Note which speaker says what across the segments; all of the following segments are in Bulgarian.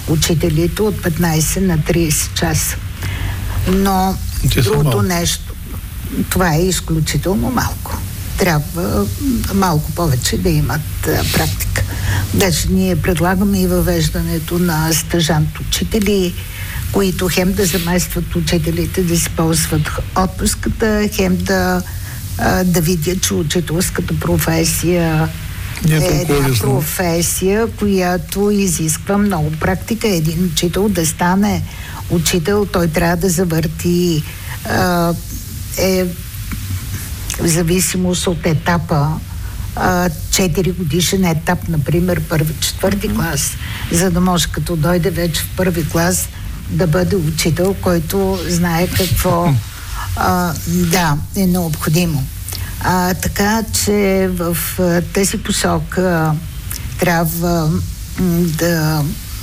Speaker 1: учителите от 15 на 30 часа. Но другото нещо, това е изключително малко. Трябва малко повече да имат практика. Даже ние предлагаме и въвеждането на стажант-учители, които хем да заместват учителите, да си ползват отпуската, хем да видят, че учителската професия е една професия, която изисква много практика. Един учител да стане учител, той трябва да завърти в зависимост от етапа 4 годишен етап, например първи-четвърти клас, за да може като дойде вече в първи клас да бъде учител, който знае какво е необходимо. Така че в тази посока трябва да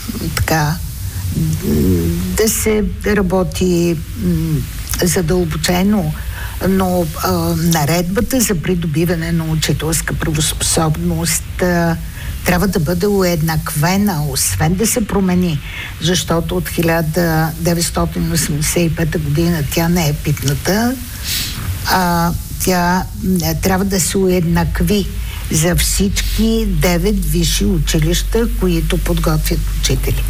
Speaker 1: се работи задълбочено, но наредбата за придобиване на учителска правоспособност трябва да бъде уеднаквена, освен да се промени, защото от 1985 година тя не е пипната, тя трябва да се уеднакви за всички 9 висши училища, които подготвят учители.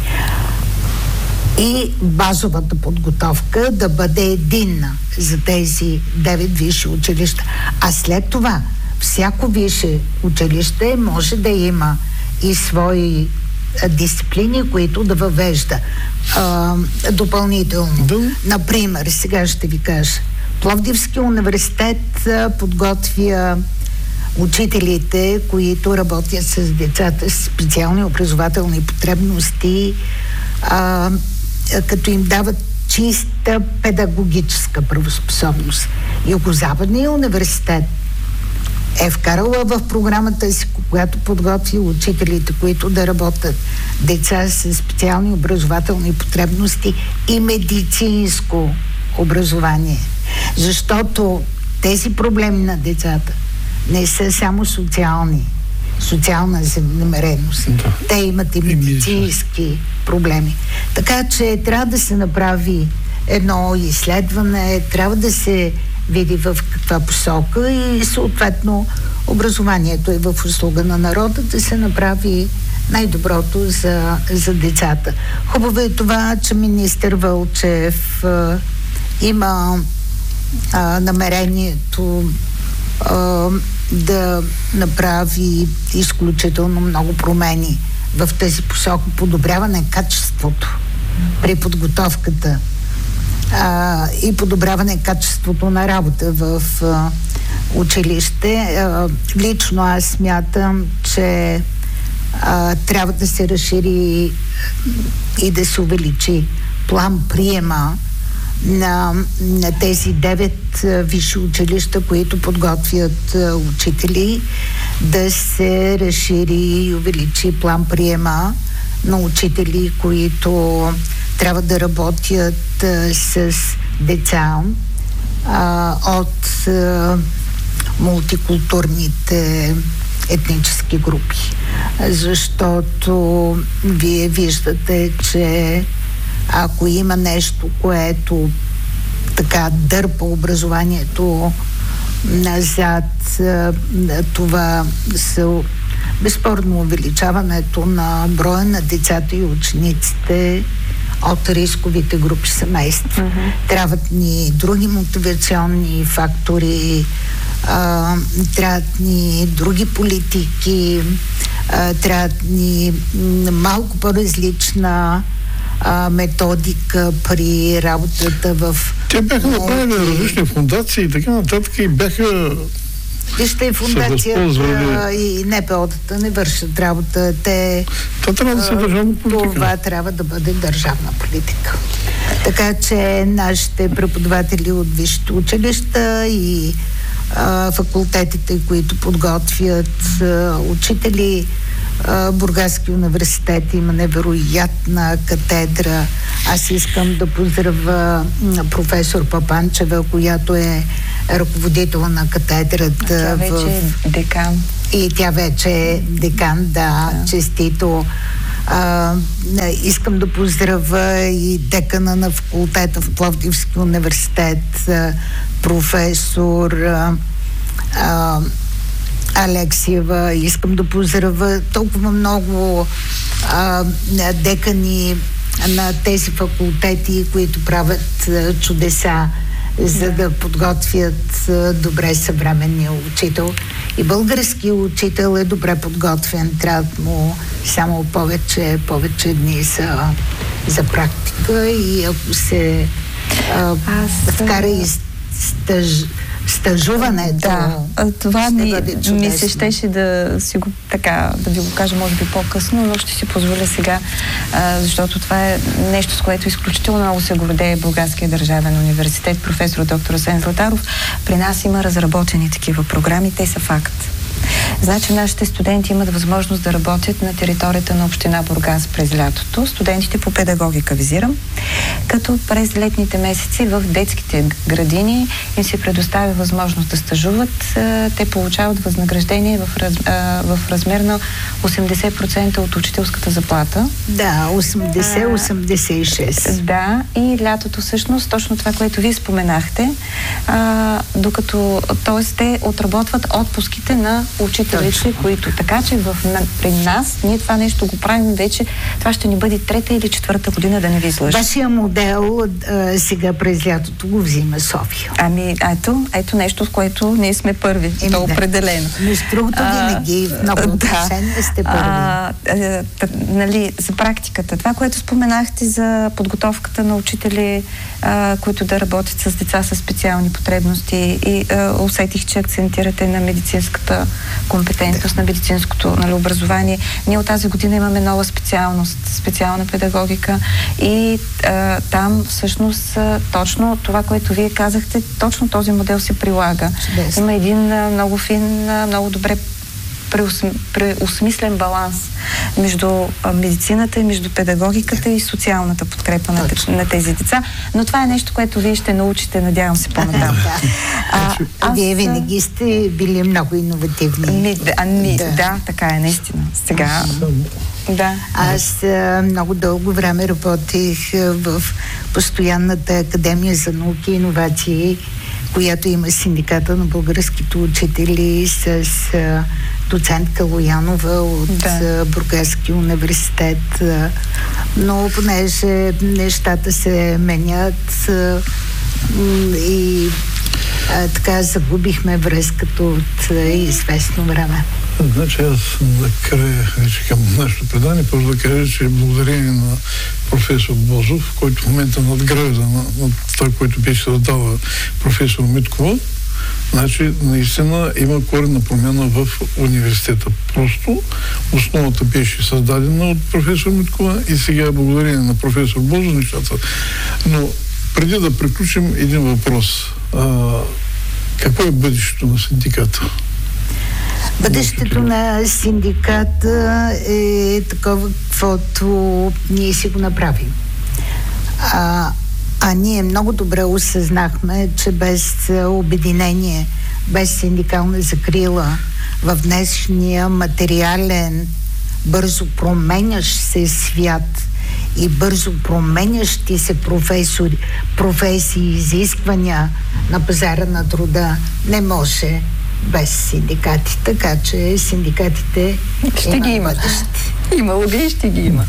Speaker 1: И базовата подготовка да бъде единна за тези 9 висши училища. А след това всяко висше училище може да има и свои дисциплини, които да въвежда допълнително. Например, сега ще ви кажа, Пловдивския университет подготвя учителите, които работят с децата с специални образователни потребности, като им дават чиста педагогическа правоспособност. Югозападния университет е вкарала в програмата си, когато подготви учителите, които да работят деца с специални образователни потребности, и медицинско образование. Защото тези проблеми на децата не са само социална намереност. Те имат и медицински проблеми. Така че трябва да се направи едно изследване, трябва да се види в каква посока и съответно образованието е в услуга на народа, да се направи най-доброто за децата. Хубаво е това, че министър Вълчев има намерението да направи изключително много промени в тази посока, подобряване качеството при подготовката и подобряване качеството на работа в училище. Лично аз смятам, че трябва да се разшири и да се увеличи план приема на тези 9 висши училища, които подготвят учители, да се разшири и увеличи план приема на учители, които трябва да работят с деца от мултикултурните етнически групи. Защото вие виждате, че ако има нещо, което така дърпа образованието назад, това са безспорно увеличаването на броя на децата и учениците от рисковите групи семейства. Трябват ни други мотивационни фактори, трябват ни други политики, трябват ни малко по-различна методика при работата в...
Speaker 2: Те бяха направили различни фундации и така нататък и бяха...
Speaker 1: Вижте, и фундацията и НПО-тата не вършат работа.
Speaker 2: Това трябва да се държавна политика.
Speaker 1: Това трябва да бъде държавна политика. Така че нашите преподаватели от висшите училища и факултетите, които подготвят учители, Бургаски университет има невероятна катедра. Аз искам да поздравя професор Папанчева, която е ръководител на катедрата.
Speaker 3: Тя вече е декан.
Speaker 1: И тя вече е декан, да. Честито. Искам да поздравя и декана на факултета в Пловдивски университет, професор Алексиева. Искам да поздравя толкова много декани на тези факултети, които правят чудеса, за да подготвят добре съвременния учител. И българският учител е добре подготвен. Трябва му само повече дни за практика и ако се вкара и стажуването.
Speaker 3: Да, това ми се щеше да си го така, да ви го кажа може би по-късно, но ще си позволя сега, защото това е нещо, с което изключително много се гордее Бургаския държавен университет, професор доктор Асен Златаров. При нас има разработени такива програми, те са факт. Значи нашите студенти имат възможност да работят на територията на община Бургас през лятото. Студентите по педагогика визирам, като през летните месеци в детските градини им се предоставя възможност да стажуват. Те получават възнаграждение в размер на 80% от учителската заплата.
Speaker 1: Да, 80-86.
Speaker 3: Да, и лятото всъщност точно това, което вие споменахте, докато, т.е. те отработват отпуските на учителите, които така, че при нас ние това нещо го правим вече, това ще ни бъде 3-та или 4-та година, да не ви излъжа.
Speaker 1: Вашия модел сега през лятото го взима София.
Speaker 3: Ами, ето нещо, в което ние сме първи. То определено.
Speaker 1: Между другото, винаги в много отношения сте първи.
Speaker 3: За практиката. Това, което споменахте за подготовката на учители, които да работят с деца с специални потребности и усетих, че акцентирате на медицинската компетентност, на медицинското образование. Ние от тази година имаме нова специалност, специална педагогика и там всъщност точно това, което вие казахте, точно този модел се прилага. Чудесно. Има един много фин, много добре преосмислен баланс между медицината и между педагогиката и социалната подкрепа на тези деца. Но това е нещо, което вие ще научите, надявам се, по-натам.
Speaker 1: Вие винаги сте били много иновативни.
Speaker 3: Да, така е, наистина. Сега... Да.
Speaker 1: Аз много дълго време работих в постоянната академия за науки и иновации, която има синдиката на българските учители с доцентка Лоянова от Бургаския университет. Но понеже нещата се менят и така загубихме връзката от известно време.
Speaker 2: Значи аз накрая вече към нашето предание, първо да кажа, че благодарение на професор Бозов, който в момента надгражда на това, което беше създала професор Миткова, значи наистина има коренна промяна в университета. Просто основата беше създадена от професор Миткова и сега благодарение на професор Бозов нещата. Но преди да приключим един въпрос. Какво е бъдещето на синдиката?
Speaker 1: Бъдещето на синдиката е такова, каквото ние си го направим. Ние много добре осъзнахме, че без обединение, без синдикална закрила в днешния материален, бързо променящ се свят и бързо променящи се професии, изисквания на пазара на труда, не може без синдикати. Така че синдикатите
Speaker 3: ще ги има. Имало би и ще ги има.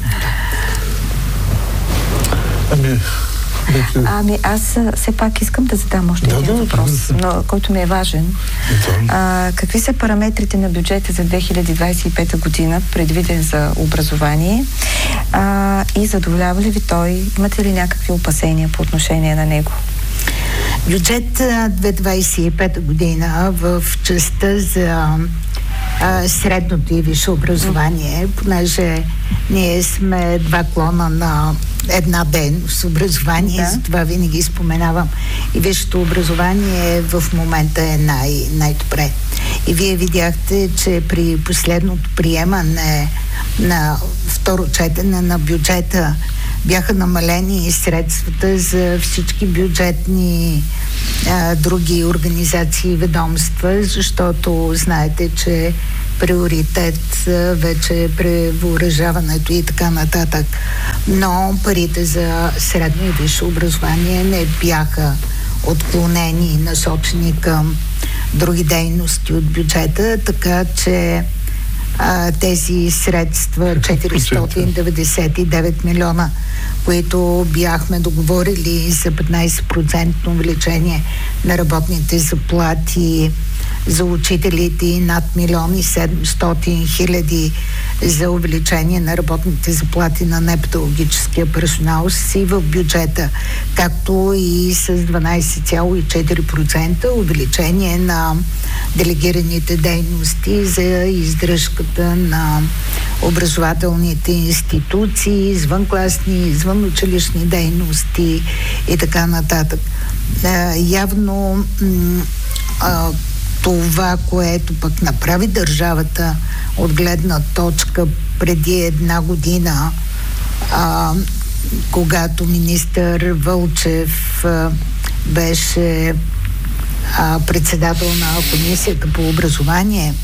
Speaker 3: Аз все пак искам да задам още един въпрос, който ми е важен. Какви са параметрите на бюджета за 2025 година, предвиден за образование и задоволява ли ви той? Имате ли някакви опасения по отношение на него?
Speaker 1: Бюджет 2025 година в частта за средното и висше образование, понеже ние сме два клона на една дейност образование, затова винаги споменавам. И висшето образование в момента е най-добре. И вие видяхте, че при последното приемане на второ четене на бюджета бяха намалени средствата за всички бюджетни други организации и ведомства, защото знаете, че приоритет вече е превъоръжаването и така нататък. Но парите за средно и висше образование не бяха отклонени и насочени към други дейности от бюджета, така че тези средства, 499 милиона, които бяхме договорили за 15% увеличение на работните заплати за учителите и над 1,7 милиона за увеличение на работните заплати на непедагогическия персонал си в бюджета, както и с 12,4% увеличение на делегираните дейности за издръжката на образователните институции, извънкласни, извънучилищни дейности и така нататък. Явно това, което пък направи държавата от гледна точка преди една година, когато министър Вълчев беше председател на Комисията по образование,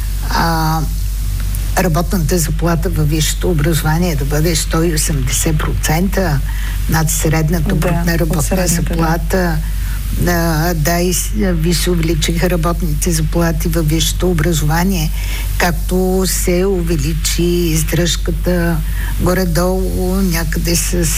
Speaker 1: работната заплата във висшето образование да бъде 180% над средната брутна работна заплата. И ви се увеличиха работните заплати във висшето образование, както се увеличи издръжката горе-долу някъде с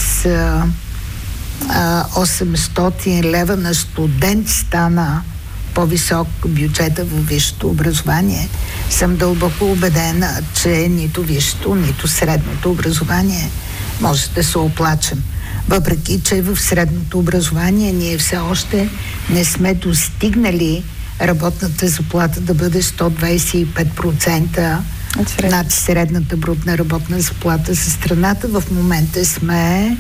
Speaker 1: 800 лева на студент стана по-висок бюджета във висшето образование. Съм дълбоко убедена, че нито висшето, нито средното образование може да се оплачем. Въпреки че в средното образование ние все още не сме достигнали работната заплата да бъде 125% над средната брутна работна заплата за страната. В момента сме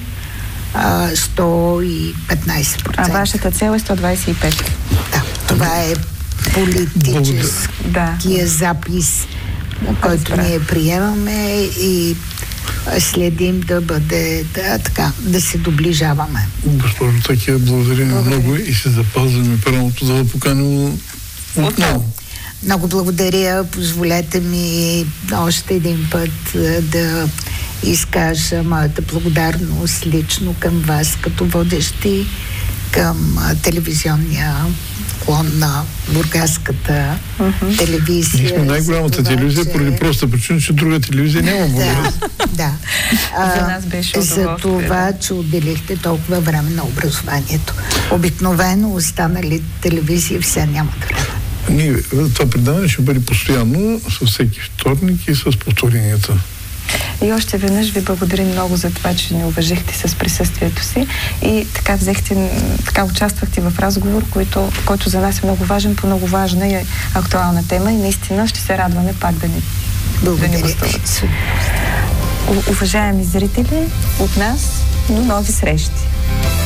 Speaker 1: 115%.
Speaker 3: А вашата цел е 125%?
Speaker 1: Да, това е политическия запис, който ние приемаме и следим да бъде да се доближаваме.
Speaker 2: Госпожо Такия, благодарим много и се запазваме правото да поканим отново.
Speaker 1: Много благодаря. Позволете ми още един път да изкажа моята благодарност лично към вас, като водещи, към телевизионния клон на бургаската телевизия.
Speaker 2: Ние сме най-голямата телевизия, поради проста причина, че друга телевизия няма Бургас.
Speaker 1: Да.
Speaker 3: За нас беше
Speaker 1: за това, че отделихте толкова време на образованието. Обикновено останали телевизии все нямат време.
Speaker 2: Това предаване ще бъде постоянно, със всеки вторник и с повторенията.
Speaker 3: И още веднъж ви благодарим много за това, че ни уважихте с присъствието си и така участвахте в разговор, който за нас е много важен, по много важна и актуална тема и наистина ще се радваме пак да ни гостувате. Уважаеми зрители, от нас до нови срещи!